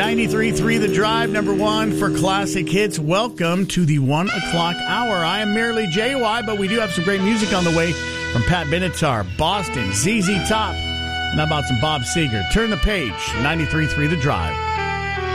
93.3 The Drive, number one for classic hits. Welcome to the 1 o'clock hour. I am merely JY, but we do have some great music on the way from Pat Benatar, Boston, ZZ Top, and how about some Bob Seger. Turn the page, 93.3 The Drive.